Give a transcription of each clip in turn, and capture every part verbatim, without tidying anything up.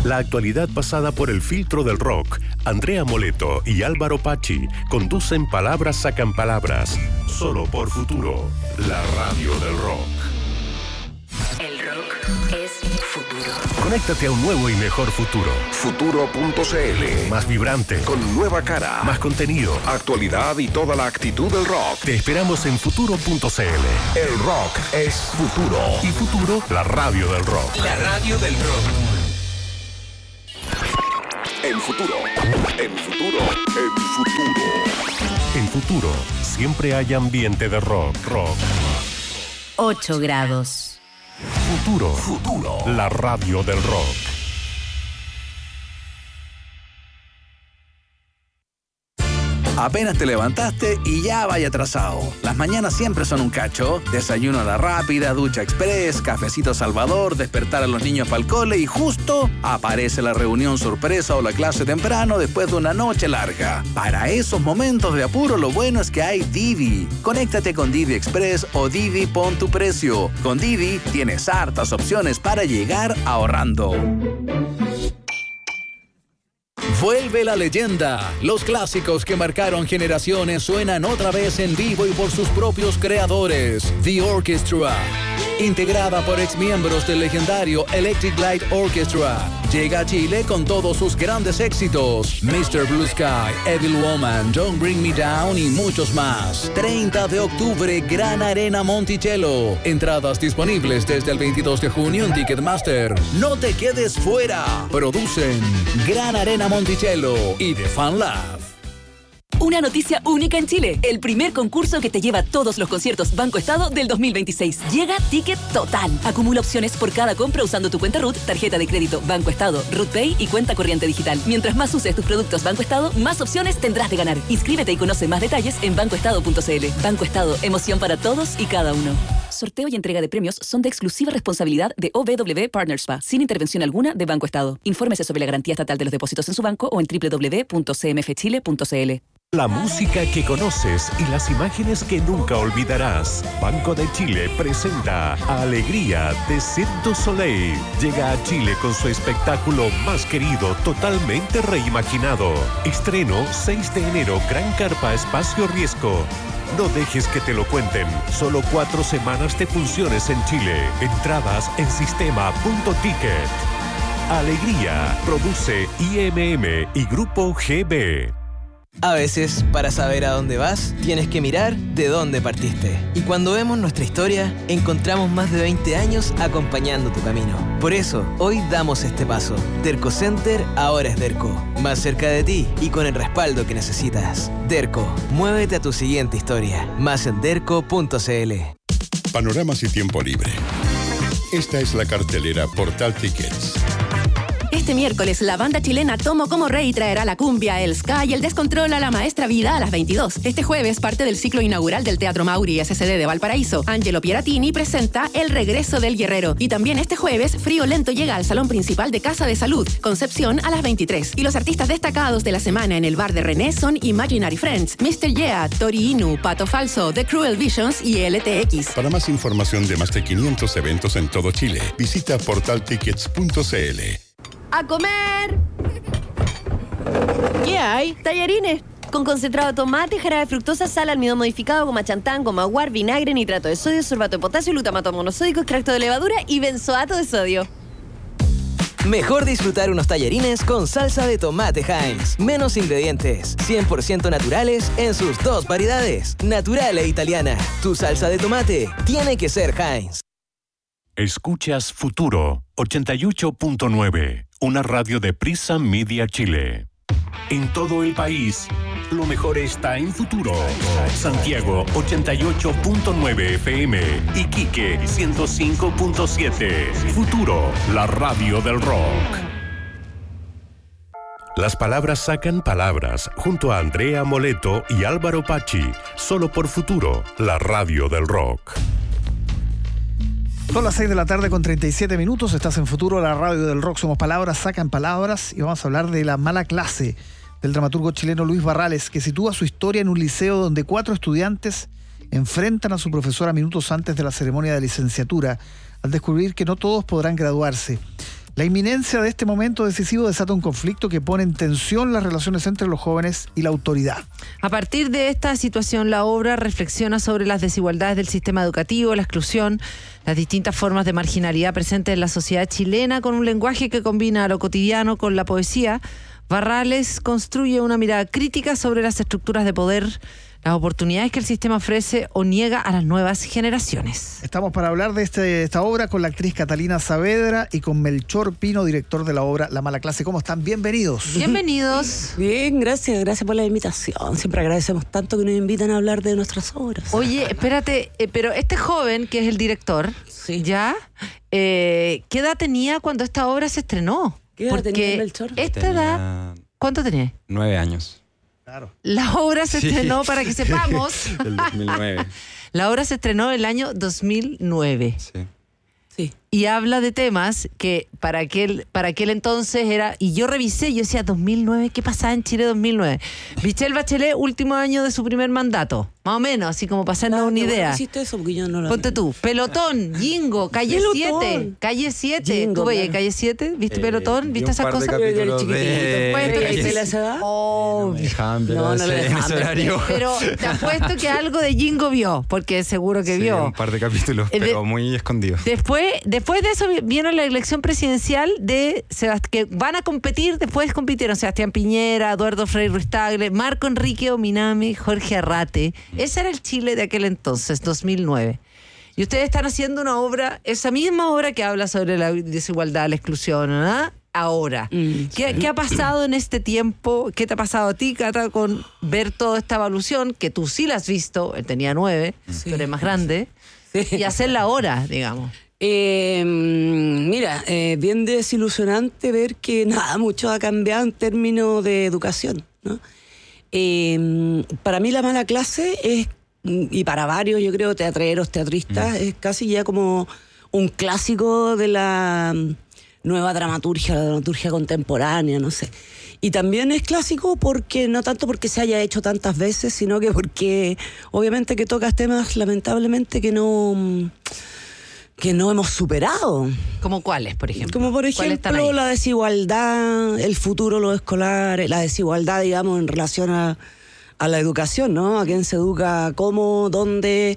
La actualidad pasada por el filtro del rock. Andrea Moleto y Álvaro Pachi conducen Palabras Sacan Palabras. Solo por Futuro, la radio del rock. El rock es futuro. Conéctate a un nuevo y mejor futuro. Futuro punto c l. Más vibrante. Con nueva cara. Más contenido. Actualidad y toda la actitud del rock. Te esperamos en Futuro punto c l. El rock es futuro. Y Futuro, la radio del rock. La radio del rock. En futuro. En futuro. En futuro. En Futuro, siempre hay ambiente de rock. Rock. ocho grados. Futuro. Futuro. La radio del rock. Apenas te levantaste y ya vaya atrasado. Las mañanas siempre son un cacho. Desayuno a la rápida, ducha express, cafecito Salvador, despertar a los niños para el cole y justo aparece la reunión sorpresa o la clase temprano después de una noche larga. Para esos momentos de apuro lo bueno es que hay Didi. Conéctate con Didi Express o Didi Pon tu Precio. Con Didi tienes hartas opciones para llegar ahorrando. Vuelve la leyenda. Los clásicos que marcaron generaciones suenan otra vez en vivo y por sus propios creadores. The Orchestra, integrada por exmiembros del legendario Electric Light Orchestra, llega a Chile con todos sus grandes éxitos: mister Blue Sky, Evil Woman, Don't Bring Me Down y muchos más. treinta de octubre, Gran Arena Monticello. Entradas disponibles desde el veintidós de junio en Ticketmaster. No te quedes fuera. Producen Gran Arena Monticello y The Fan Lab. Una noticia única en Chile. El primer concurso que te lleva todos los conciertos Banco Estado del dos mil veintiséis. Llega Ticket Total. Acumula opciones por cada compra usando tu cuenta R U T, tarjeta de crédito Banco Estado, R U T Pay y cuenta corriente digital. Mientras más uses tus productos Banco Estado, más opciones tendrás de ganar. Inscríbete y conoce más detalles en banco estado punto c l. Banco Estado, emoción para todos y cada uno. Sorteo y entrega de premios son de exclusiva responsabilidad de O B W Partners P A, sin intervención alguna de Banco Estado. Infórmese sobre la garantía estatal de los depósitos en su banco o en doble u doble u doble u punto c m f chile punto c l. La música que conoces y las imágenes que nunca olvidarás. Banco de Chile presenta Alegría de Cirque du Soleil. Llega a Chile con su espectáculo más querido, totalmente reimaginado. Estreno seis de enero, Gran Carpa Espacio Riesgo. No dejes que te lo cuenten. Solo cuatro semanas de funciones en Chile. Entradas en sistema punto ticket. Alegría. Produce I M M y Grupo G B. A veces, para saber a dónde vas, tienes que mirar de dónde partiste. Y cuando vemos nuestra historia, encontramos más de veinte años acompañando tu camino. Por eso, hoy damos este paso. Derco Center ahora es Derco. Más cerca de ti y con el respaldo que necesitas. Derco, muévete a tu siguiente historia. Más en derco punto c l. Panoramas y tiempo libre. Esta es la cartelera Portal Tickets. Este miércoles, la banda chilena Tomo Como Rey traerá la cumbia, el ska y el descontrol a la Maestra Vida a las veintidós. Este jueves, parte del ciclo inaugural del Teatro Mauri S C D de Valparaíso. Angelo Pieratini presenta El Regreso del Guerrero. Y también este jueves, Frío Lento llega al salón principal de Casa de Salud, Concepción, a las veintitrés. Y los artistas destacados de la semana en el bar de René son Imaginary Friends, mister Yeah, Tori Inu, Pato Falso, The Cruel Visions y L T X. Para más información de más de quinientos eventos en todo Chile, visita portal tickets punto c l. ¡A comer! ¿Qué hay? Tallarines. Con concentrado de tomate, jarabe de fructosa, sal, almidón modificado, goma chantán, goma guar, vinagre, nitrato de sodio, sorbato de potasio, glutamato monosódico, extracto de levadura y benzoato de sodio. Mejor disfrutar unos tallarines con salsa de tomate Heinz. Menos ingredientes, cien por ciento naturales en sus dos variedades, natural e italiana. Tu salsa de tomate tiene que ser Heinz. Escuchas Futuro ochenta y ocho punto nueve, una radio de Prisa Media Chile. En todo el país, lo mejor está en Futuro. Santiago ochenta y ocho punto nueve F M, Iquique ciento cinco punto siete. Futuro, la radio del rock. Las palabras sacan palabras, junto a Andrea Moleto y Álvaro Pachi, solo por Futuro, la radio del rock. Son las seis de la tarde con treinta y siete minutos, estás en Futuro, la radio del rock. Somos palabras, sacan palabras, y vamos a hablar de La mala clase del dramaturgo chileno Luis Barrales, que sitúa su historia en un liceo donde cuatro estudiantes enfrentan a su profesora minutos antes de la ceremonia de licenciatura, al descubrir que no todos podrán graduarse. La inminencia de este momento decisivo desata un conflicto que pone en tensión las relaciones entre los jóvenes y la autoridad. A partir de esta situación, la obra reflexiona sobre las desigualdades del sistema educativo, la exclusión, las distintas formas de marginalidad presentes en la sociedad chilena, con un lenguaje que combina lo cotidiano con la poesía. Barrales construye una mirada crítica sobre las estructuras de poder, las oportunidades que el sistema ofrece o niega a las nuevas generaciones. Estamos para hablar de este, esta obra con la actriz Catalina Saavedra y con Melchor Pino, director de la obra La Mala Clase. ¿Cómo están? Bienvenidos. Bienvenidos. Bien, gracias, gracias por la invitación. Siempre agradecemos tanto que nos invitan a hablar de nuestras obras. Oye, espérate, eh, pero este joven que es el director, sí. ¿ya? Eh, ¿Qué edad tenía cuando esta obra se estrenó? ¿Qué edad Porque tenía Melchor? esta tenía edad, ¿cuánto tenía? Nueve años. Claro. La obra se Sí. estrenó, para que sepamos. El dos mil nueve. La obra se estrenó el año dos mil nueve. Sí. Sí. Y habla de temas que para aquel, para aquel entonces era... Y yo revisé, yo decía, dos mil nueve, ¿qué pasaba en Chile dos mil nueve? Michelle Bachelet, último año de su primer mandato. Más o menos, así como para hacernos Ah, una qué bueno idea. que hiciste eso, porque yo no lo Ponte tú, Pelotón, Jingo, Calle Pelotón. siete, Calle siete. Jingo, ¿Tú veías claro. Calle siete? ¿Viste Eh, Pelotón? vi ¿Viste un esas par de cosas? capítulos de- Cuéntame, Calle ¿viste siete. la ciudad? No me dejaban ver No, no ese- le en dejaban ese ver. horario. Pero te apuesto que algo de Jingo vio, porque seguro que Sí, vio. un par de capítulos, Eh, de- pero muy escondidos. Después, después de eso vi- vino la elección presidencial de Sebast- que van a competir, después compitieron Sebastián Piñera, Eduardo Frei Ruiz Tagle, Marco Enrique Ominami, Jorge Arrate. Ese era el Chile de aquel entonces, dos mil nueve. Y ustedes están haciendo una obra, esa misma obra que habla sobre la desigualdad, la exclusión, ¿verdad? Ahora. Mm, ¿Qué, ¿Qué ha pasado en este tiempo? ¿Qué te ha pasado a ti, Cata, con ver toda esta evolución, que tú sí la has visto, él tenía nueve, Sí. tú eres más grande, Sí. y hacerla ahora, digamos? Eh, mira, eh, bien desilusionante ver que nada, mucho ha cambiado en términos de educación, ¿no? Eh, para mí La Mala Clase es, y para varios, yo creo, teatreros, teatristas, es casi ya como un clásico de la nueva dramaturgia, la dramaturgia contemporánea, no sé. Y también es clásico porque, no tanto porque se haya hecho tantas veces, sino que porque obviamente que tocas temas lamentablemente que no... que no hemos superado. ¿Como cuáles, por ejemplo? Como por ¿Cuáles están ejemplo ahí? la desigualdad, el futuro de los escolares, la desigualdad, digamos, en relación a, a la educación, ¿no? A quién se educa, cómo, dónde,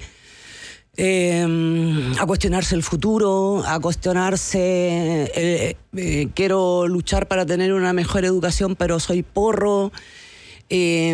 eh, a cuestionarse el futuro, a cuestionarse, eh, eh, quiero luchar para tener una mejor educación, pero soy porro. Eh,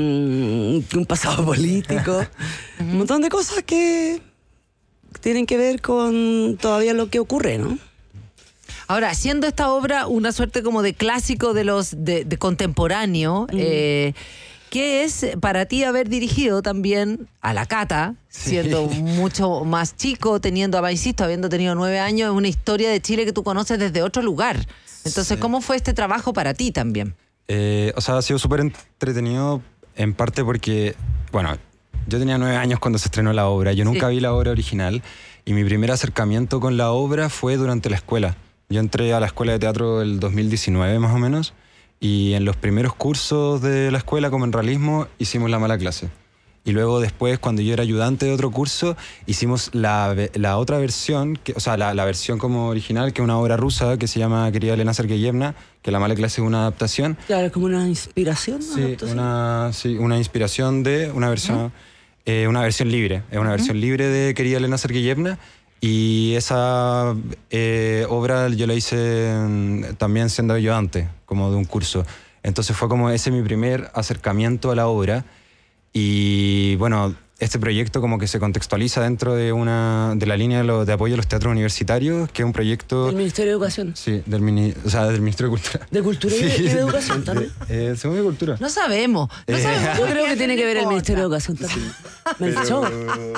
un pasado político, un montón de cosas que tienen que ver con todavía lo que ocurre, ¿no? Ahora, siendo esta obra una suerte como de clásico de los de, de contemporáneo, mm. eh, ¿qué es para ti haber dirigido también a la Cata, sí. siendo mucho más chico, teniendo, insisto, habiendo tenido nueve años, una historia de Chile que tú conoces desde otro lugar? Entonces, sí. ¿cómo fue este trabajo para ti también? Eh, o sea, ha sido súper entretenido, en parte porque, bueno, yo tenía nueve años cuando se estrenó la obra, yo nunca sí. vi la obra original, y mi primer acercamiento con la obra fue durante la escuela. Yo entré a la escuela de teatro el dos mil diecinueve más o menos, y en los primeros cursos de la escuela, como en realismo, hicimos La Mala Clase. Y luego después, cuando yo era ayudante de otro curso, hicimos la, la otra versión, que, o sea, la, la versión como original, que es una obra rusa que se llama Querida Elena Sergeyevna, que La Mala Clase es una adaptación. Claro, es como una inspiración, ¿no? Sí, adaptación. Una, sí, una inspiración de una versión, uh-huh. eh, una versión libre. Es una uh-huh. versión libre de Querida Elena Sergeyevna. Y esa eh, obra yo la hice también siendo ayudante, como de un curso. Entonces fue como ese mi primer acercamiento a la obra. Y bueno, este proyecto como que se contextualiza dentro de una de la línea de, lo, de apoyo a los teatros universitarios, que es un proyecto... Del Ministerio de Educación. Sí, del, mini, o sea, del Ministerio de Cultura. ¿De Cultura y, sí, y de Educación también? Eh, Segundo de Cultura. No sabemos. No eh, sabemos. Yo creo que tiene que ver el Ministerio de Educación también. Pero,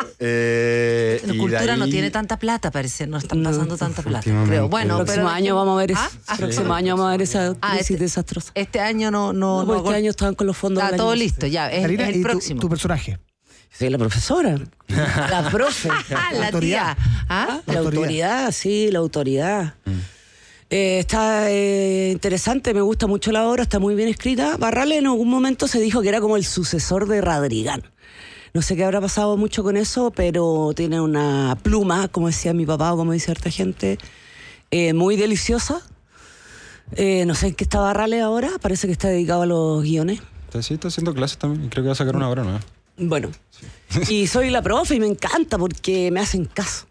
eh, la cultura ahí... no tiene tanta plata, parece. No están pasando no, tanta plata. Creo. Bueno, el próximo pero... año vamos a ver, ¿Ah? el próximo sí. año vamos a ver esa crisis ah, este, desastrosa. Este año no... no, no, no este año estaban con los fondos. Está todo listo, ya. Es, Karina, es el ¿y próximo. Tu, tu personaje? Sí, la profesora. La profe. la, la tía. ¿Ah? La, la autoridad. autoridad, sí, la autoridad. Mm. Eh, está eh, interesante, me gusta mucho la obra, está muy bien escrita. Barrales en algún momento se dijo que era como el sucesor de Radrigán. No sé qué habrá pasado mucho con eso, pero tiene una pluma, como decía mi papá o como dice harta gente, eh, muy deliciosa. Eh, no sé en qué está Barrales ahora, parece que está dedicado a los guiones. Sí, está haciendo clases también y creo que va a sacar una obra nueva. Bueno, sí. Y soy la profe y me encanta porque me hacen caso.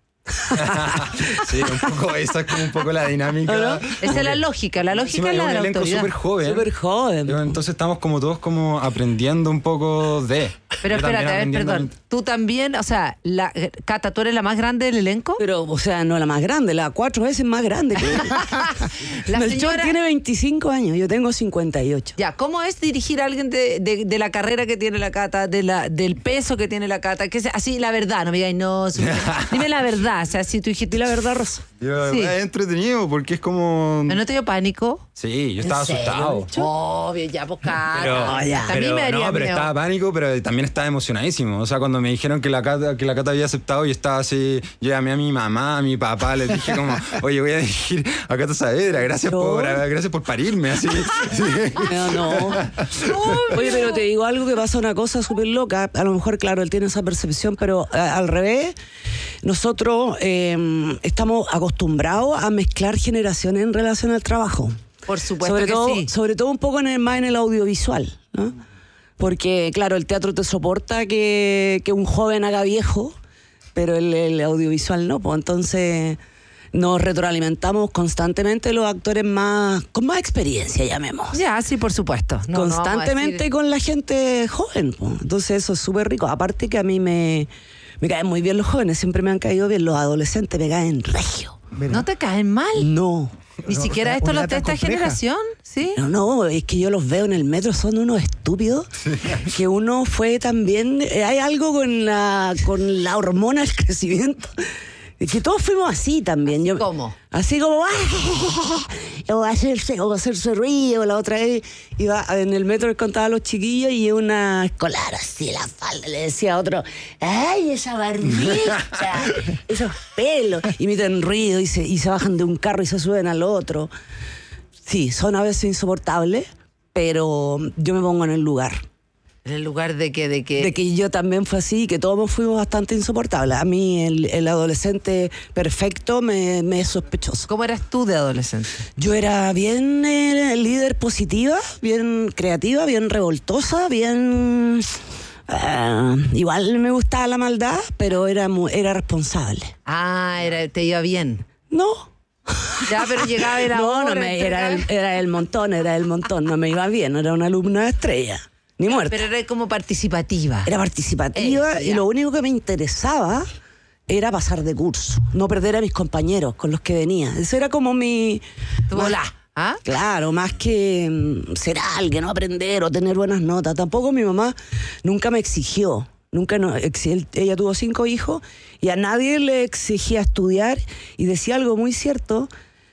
Sí, un poco, esa es como un poco la dinámica. ¿No? Esa es la lógica, la lógica es la de la elenco autoridad. súper joven. Súper joven. Entonces estamos como todos como aprendiendo un poco de... Pero Yo espérate, a ver, aprendiendo perdón. Tú también, o sea, la, Cata, ¿tú eres la más grande del elenco? Pero, o sea, no la más grande, la cuatro veces más grande. La Melchor señora- tiene veinticinco años, yo tengo cincuenta y ocho. Ya, ¿cómo es dirigir a alguien de, de, de la carrera que tiene la Cata, de la, del peso que tiene la Cata? Que sea, así, la verdad, no me digas, no, su- dime la verdad, o sea, si tú dijiste la verdad, Rosa. Yo, Sí. Es entretenido porque es como... ¿No te dio pánico? Sí, yo estaba ¿En serio, asustado. Melchor? Obvio, ya, pues Cata. Pero, No, ya. a mí pero- me daría no, pero miedo. estaba pánico, pero también estaba emocionadísimo. O sea, cuando me dijeron que la Cata, que la Cata había aceptado, yo estaba así, yo llamé a mi mamá, a mi papá, les dije como, oye, voy a dirigir a Cata Saavedra, gracias por, gracias por parirme, así. Sí. No, no. Oye, pero te digo algo que pasa una cosa súper loca. A lo mejor, claro, él tiene esa percepción, pero a- al revés, nosotros eh, estamos acostumbrados a mezclar generaciones en relación al trabajo. Por supuesto sobre que todo, sí. Sobre todo un poco en el, más en el audiovisual, ¿no? Porque, claro, el teatro te soporta que, que un joven haga viejo, pero el, el audiovisual no, pues entonces nos retroalimentamos constantemente los actores más con más experiencia, llamemos. Ya, sí, por supuesto. No, no vamos a Constantemente decir- con la gente joven, pues. Entonces eso es súper rico. Aparte que a mí me, me caen muy bien los jóvenes, siempre me han caído bien. Los adolescentes me caen regio. ¿No te caen mal? No. Ni No, siquiera una- esto una los de tan esta compleja. generación, ¿sí? No, no, es que yo los veo en el metro, son unos estúpidos. Que uno fue también. eh, hay algo con la, con la hormona del crecimiento. Que todos fuimos así también. Yo, ¿Cómo? Así como. ¡ah! O hacerse, o hacerse ruido. La otra vez iba en el metro, contaba a los chiquillos y una escolar así, la falda. Le decía a otro: ¡ay, esa barbita! Esos pelos. Y meten ruido y se, y se bajan de un carro y se suben al otro. Sí, son a veces insoportables, pero yo me pongo en el lugar. En el lugar de que, de que... De que yo también fue así, que todos fuimos bastante insoportables. A mí el, el adolescente perfecto me, me es sospechoso. ¿Cómo eras tú de adolescente? Yo era bien eh, líder positiva, bien creativa, bien revoltosa, bien... eh, igual me gustaba la maldad, pero era, mu- era responsable. Ah, era, te iba bien. No. Ya, pero llegaba era No, hora, no me, era, entregar. el, era el montón, era el montón. No me iba bien, no era una alumna estrella. Ni muerta. Pero era como participativa. Era participativa Eso, y ya. lo único que me interesaba era pasar de curso, no perder a mis compañeros con los que venía. Eso era como mi... Tu más- volá, ¿ah? Claro, más que mm, ser alguien, no aprender o tener buenas notas. Tampoco mi mamá nunca me exigió. Nunca no, exi- él- ella tuvo cinco hijos y a nadie le exigía estudiar y decía algo muy cierto.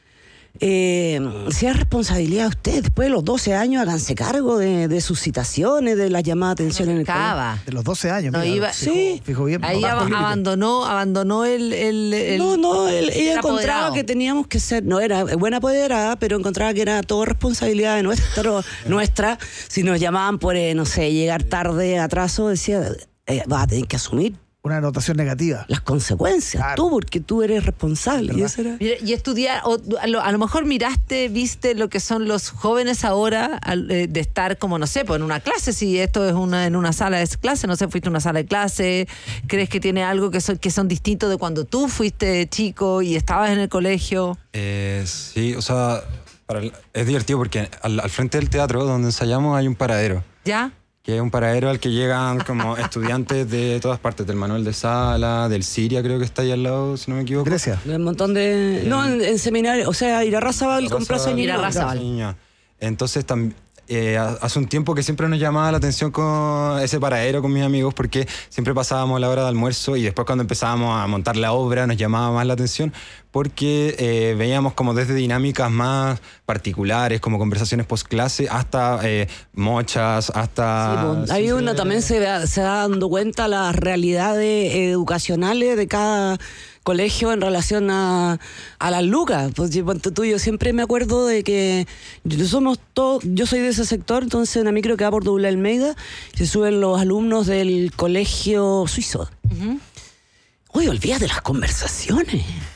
Eh, sea responsabilidad de usted. Después de los doce años, háganse cargo de, de sus citaciones, de las llamadas de atención en el colegio. Acaba. De los doce años. No mira, iba- fijo- Sí. Fijo bien. Ahí bajo ab- límite. abandonó, abandonó el, el, el- No, no, él- ella el encontraba apoderado. que teníamos que ser, no era buena apoderada, pero encontraba que era todo responsabilidad de nuestro, nuestra. Si nos llamaban por, eh, no sé, llegar tarde, atraso, decía, eh, vas a tener que asumir Una anotación negativa. las consecuencias, Claro. tú, porque tú eres responsable. Y ¿Verdad? eso era... Mira, y estudiar, o, a, lo, a lo mejor miraste, viste lo que son los jóvenes ahora al, eh, de estar como, no sé, pues en una clase, si esto es una en una sala de clase, no sé, fuiste a una sala de clase, crees que tiene algo que son, que son distintos de cuando tú fuiste chico y estabas en el colegio. Eh, sí, o sea, para el- es divertido porque al, al frente del teatro donde ensayamos hay un paradero. ¿Ya? Que es un paradero al que llegan como estudiantes de todas partes, del Manuel de Sala, del Siria creo que está ahí al lado, si no me equivoco. Grecia. Un montón de... No, en, en seminario, o sea, Irarrázaval con Plaza Irarrázaval. Ñuñoa. Irarrázaval. Niña. Entonces, tam- eh, ha- hace un tiempo que siempre nos llamaba la atención con ese paradero con mis amigos porque siempre pasábamos la hora de almuerzo y después cuando empezábamos a montar la obra nos llamaba más la atención porque eh, veíamos como desde dinámicas más particulares, como conversaciones post clase, hasta eh, mochas, hasta... Sí, pues, ahí sí, uno sí. también se, va- se va dando cuenta las realidades educacionales de cada colegio en relación a, a las lucas. Pues yo, ponte tú, yo siempre me acuerdo de que yo, somos todos, yo soy de ese sector, entonces en una micro que va por Doble Almeida se suben los alumnos del colegio suizo. Oye, olvídate las conversaciones.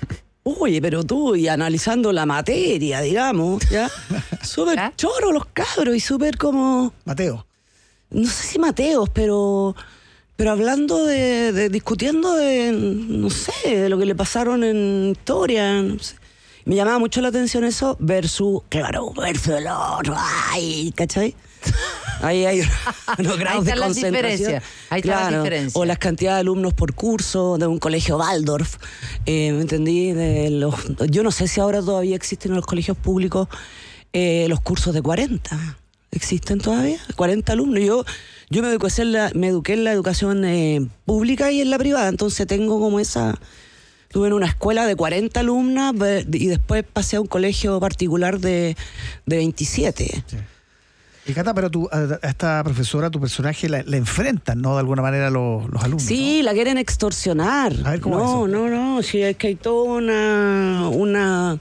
Oye, pero tú, y analizando la materia, digamos, ¿ya? Súper choro los cabros y súper como... Mateo. No sé si Mateos, pero... Pero hablando de, de... discutiendo de... No sé, de lo que le pasaron en historia, no sé. Me llamaba mucho la atención eso versus... Claro, versus el otro. Ay, ¿cachai? Ahí hay unos grados de concentración. Ahí está claro, la diferencia. O las cantidades de alumnos por curso de un colegio Waldorf. Eh, ¿Me entendí? De los, yo no sé si ahora todavía existen en los colegios públicos eh, los cursos de cuarenta. ¿Existen todavía? cuarenta alumnos. Yo, yo me, eduqué en la, me eduqué en la educación eh, pública y en la privada, entonces tengo como esa... Estuve en una escuela de cuarenta alumnas y después pasé a un colegio particular de, de veintisiete. Sí. Y Cata, pero tú, a esta profesora, tu personaje, la, la enfrentan, ¿no? De alguna manera los, los alumnos. Sí, ¿no? la quieren extorsionar. A ver, ¿cómo no, es eso? no, no, sí, es que hay toda una, una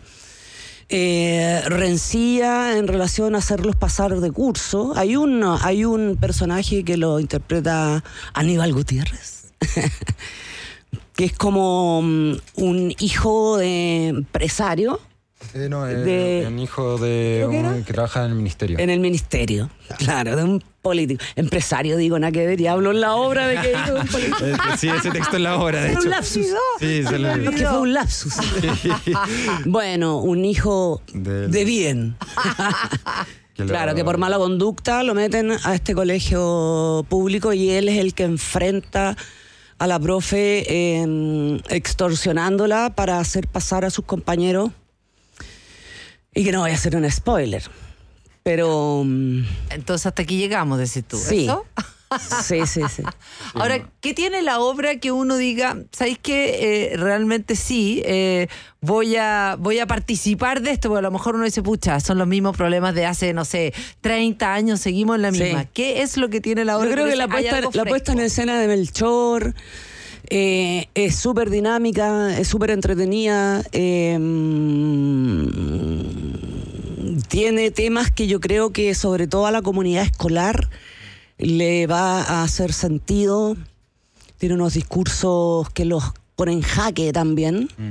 eh, rencilla en relación a hacerlos pasar de curso. Hay un, hay un personaje que lo interpreta Aníbal Gutiérrez, que es como um, un hijo de empresario. Eh, no, es de, un hijo de ¿creo que era? un que trabaja en el ministerio. En el ministerio, claro, de un político. Empresario, digo, nada que ver, y hablo en la obra de que hijo de un político. Eh, sí, ese texto en la obra, de Fue hecho. un lapsus. Sí, se lo Es que fue un lapsus. Bueno, un hijo Del- de bien. Que lo- Claro, que por mala conducta lo meten a este colegio público y él es el que enfrenta a la profe eh, extorsionándola para hacer pasar a sus compañeros. Y que no voy a hacer un spoiler. Pero... Entonces hasta aquí llegamos, decís tú. Sí. ¿Eso? Sí, sí, sí. Ahora, ¿qué tiene la obra que uno diga, ¿sabéis qué? Eh, realmente sí, eh, voy, a, voy a participar de esto? Porque a lo mejor uno dice, pucha, son los mismos problemas de hace, no sé, treinta años, seguimos en la misma. Sí. ¿Qué es lo que tiene la obra? Yo creo que, dice, la, hay puesta, algo la fresco? puesta en escena de Melchor eh, es súper dinámica, es súper entretenida. Eh, tiene temas que yo creo que sobre todo a la comunidad escolar le va a hacer sentido. Tiene unos discursos que los ponen en jaque también. Mm.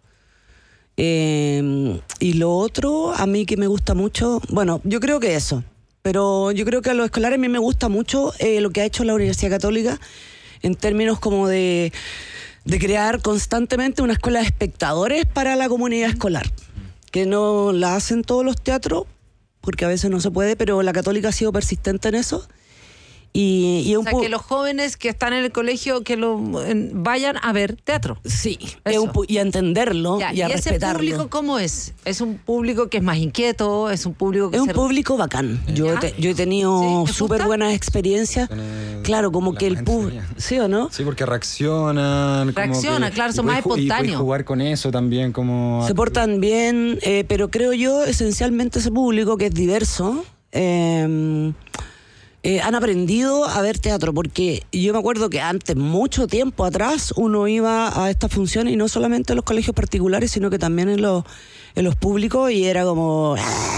Eh, y lo otro, a mí que me gusta mucho, bueno, yo creo que eso, pero yo creo que a los escolares a mí me gusta mucho eh, lo que ha hecho la Universidad Católica en términos como de, de crear constantemente una escuela de espectadores para la comunidad escolar, que no la hacen todos los teatros, porque a veces no se puede, pero la Católica ha sido persistente en eso. Y, y o un sea, que los jóvenes que están en el colegio que lo en, vayan a ver teatro. Sí, es un, y a entenderlo ya, y a ¿y respetarlo. ¿Y ese público cómo es? ¿Es un público que es más inquieto? ¿Es un público que Es un se... público bacán. Yo, te, yo he tenido ¿Sí? súper buenas experiencias. Tiene claro, como que el público... ¿Sí o no? Sí, porque reaccionan. Reacciona, como que, claro, son más espontáneos. Y jugar con eso también como... Se portan bien, eh, pero creo yo, esencialmente ese público que es diverso... Eh, Eh, han aprendido a ver teatro, porque yo me acuerdo que antes, mucho tiempo atrás, uno iba a estas funciones y no solamente en los colegios particulares, sino que también en los, en los públicos, y era como,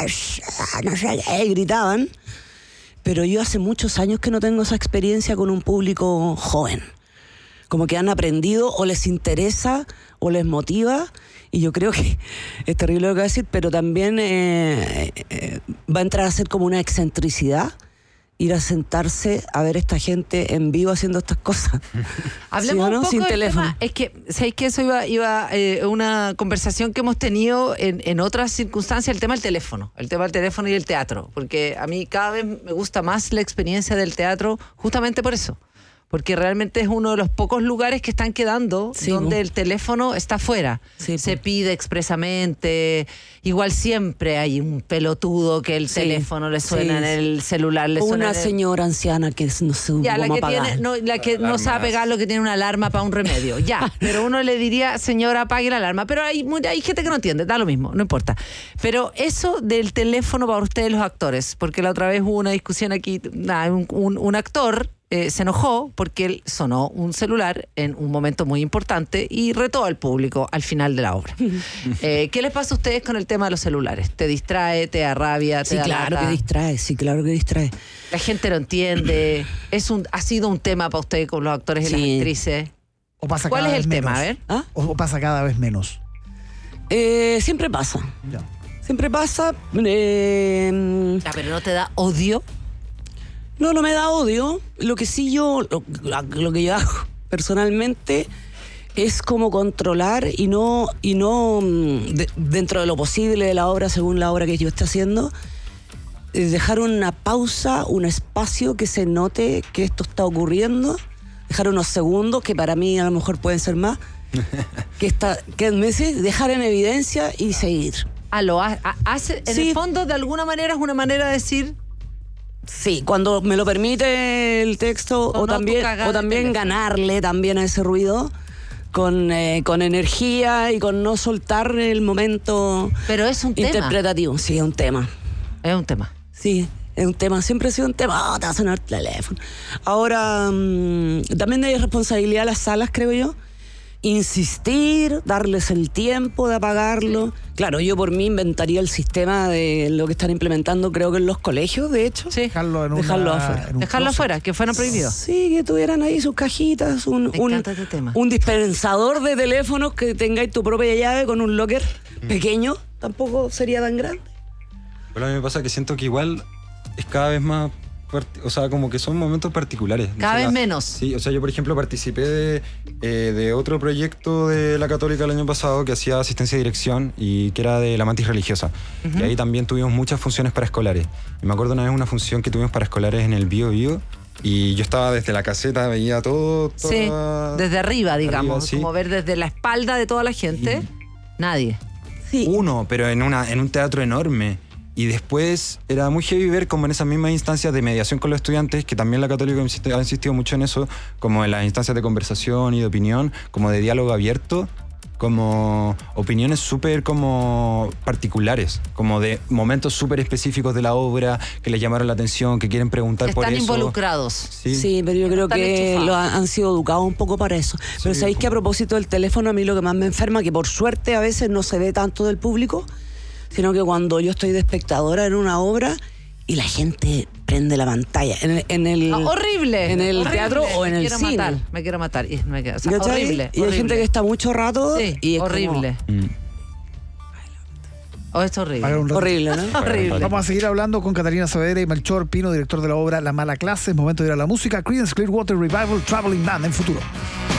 no sé, eh, gritaban. Pero yo hace muchos años que no tengo esa experiencia con un público joven. Como que han aprendido o les interesa o les motiva. Y yo creo que es terrible lo que voy a decir, pero también eh, eh, va a entrar a ser como una excentricidad ir a sentarse a ver a esta gente en vivo haciendo estas cosas. Hablemos ¿Sí o no? un poco Sin del teléfono. tema. Es que, ¿sabéis que eso iba, iba eh, una conversación que hemos tenido en, en otras circunstancias, el tema del teléfono, el tema del teléfono y el teatro, porque a mí cada vez me gusta más la experiencia del teatro justamente por eso. Porque realmente es uno de los pocos lugares que están quedando sí, donde po. el teléfono está fuera. Sí, se po. pide expresamente. Igual siempre hay un pelotudo que el sí, teléfono le suena sí. en el celular. Le o suena una en el... señora anciana que no se ya, la que apagar. tiene, no, la que no sabe pegar lo que tiene una alarma para un remedio. Ya, pero uno le diría, señora, apague la alarma. Pero hay, hay gente que no entiende, da lo mismo, no importa. Pero eso del teléfono para ustedes los actores, porque la otra vez hubo una discusión aquí, nah, un, un, un actor... Eh, se enojó porque él sonó un celular en un momento muy importante y retó al público al final de la obra. eh, ¿Qué les pasa a ustedes con el tema de los celulares? ¿Te distrae, te arrabia, te Sí, da claro lata? que distrae, sí, claro que distrae. La gente lo entiende. Es un, ha sido un tema para ustedes con los actores y Sí. las actrices. O pasa ¿Cuál cada es el vez tema? menos. A ver. ¿Ah? O, o pasa cada vez menos. Eh, siempre pasa. Ya. Siempre pasa. Eh, Ya, pero no te da odio. no, no me da odio. Lo que sí yo, lo, lo que yo hago personalmente es como controlar y no, y no de, dentro de lo posible de la obra, según la obra que yo esté haciendo, dejar una pausa, un espacio que se note que esto está ocurriendo, dejar unos segundos, que para mí a lo mejor pueden ser más, que está, que me dice, dejar en evidencia y seguir. Ah, lo ha- ha- hace, en Sí. el fondo, de alguna manera, es una manera de decir. Sí, cuando me lo permite el texto, No, o no, tu también, cagada o de también teléfono. ganarle también a ese ruido. Con, eh, con energía y con no soltar el momento Pero es un tema. interpretativo. Sí, es un tema. Es un tema. Sí, es un tema. Siempre ha sido un tema. Oh, te va a sonar el teléfono. Ahora, mmm, también hay responsabilidad de las salas, creo yo. Insistir, darles el tiempo de apagarlo. Claro, yo por mí inventaría el sistema de lo que están implementando, creo que en los colegios, de hecho. Sí. Dejarlo en una- Dejarlo afuera. en un Dejarlo closet. afuera, que fueran prohibidos. Sí, que tuvieran ahí sus cajitas, un, Me un, encanta este tema. un dispensador de teléfonos, que tengáis tu propia llave con un locker pequeño. Tampoco sería tan grande. Pero a mí me pasa que siento que igual es cada vez más, parti- o sea, como que son momentos particulares. No Cada sé, vez la- menos. Sí, o sea, yo por ejemplo participé de, eh, de otro proyecto de la Católica el año pasado que hacía asistencia y dirección y que era de la mantis religiosa. Ujú. Y ahí también tuvimos muchas funciones para escolares. Y me acuerdo una vez una función que tuvimos para escolares en el Bío Bío y yo estaba desde la caseta, veía todo. Sí, toda- desde arriba, digamos. Arriba, sí. Como ver desde la espalda de toda la gente. Nadie. Uno, pero en, una, en un teatro enorme. Y después era muy heavy ver como en esas mismas instancias de mediación con los estudiantes, que también la Católica insiste- ha insistido mucho en eso, como en las instancias de conversación y de opinión, como de diálogo abierto, como opiniones súper como particulares, como de momentos súper específicos de la obra que les llamaron la atención, que quieren preguntar por Están eso. involucrados. Sí. Sí, pero yo creo Están que enchufados. lo han, han sido educados un poco para eso. Pero sabéis que a propósito del teléfono, a mí lo que más me enferma, que por suerte a veces no se ve tanto del público, sino que cuando yo estoy de espectadora en una obra y la gente prende la pantalla en el, en el, Ah, horrible. en el horrible. teatro o en me el quiero cine. Matar, me quiero matar. Y me quiero- o sea, ¿Cachai? horrible. Y hay horrible. gente que está mucho rato Sí, y es horrible. Mm. Oh, es horrible. Pagar un rato. Horrible, ¿no? Horrible. Vamos a seguir hablando con Catalina Saavedra y Melchor Pino, director de la obra La Mala Clase. Es momento de ir a la música. Creedence Clearwater Revival, Traveling Man en Futuro.